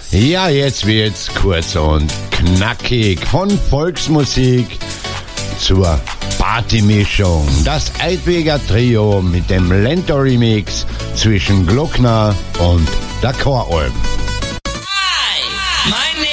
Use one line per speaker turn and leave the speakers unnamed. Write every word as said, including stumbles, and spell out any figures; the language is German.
Ja, jetzt wird's kurz und knackig von Volksmusik zur Partymischung. Das Eidweger Trio mit dem Lento-Remix zwischen Glockner und der Choralm.
Hi, my